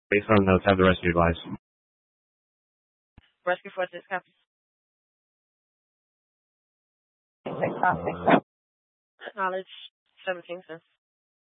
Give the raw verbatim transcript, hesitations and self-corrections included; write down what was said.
Based on notes, have the rest of your lives. Rescue four six copy. Six copy. Knowledge seventeen, sir.